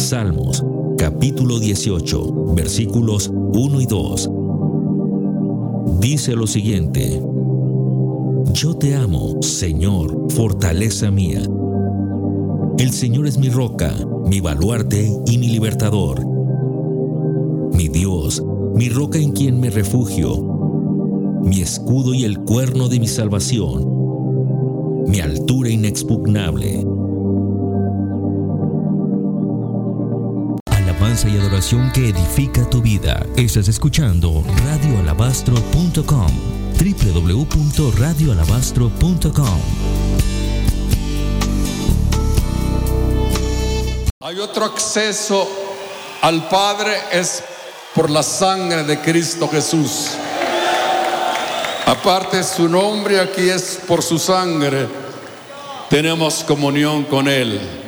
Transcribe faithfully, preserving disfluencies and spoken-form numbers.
Salmos, capítulo dieciocho, versículos uno y dos. Dice lo siguiente: Yo te amo, Señor, fortaleza mía. El Señor es mi roca, mi baluarte y mi libertador. Mi Dios, mi roca en quien me refugio, mi escudo y el cuerno de mi salvación, mi altura inexpugnable. Alabanza y adoración que edifica tu vida. Estás escuchando radio alabastro punto com, doble u doble u doble u punto radio alabastro punto com. Hay otro acceso al Padre, es por la sangre de Cristo Jesús. Aparte de su nombre, aquí es por su sangre. Tenemos comunión con Él.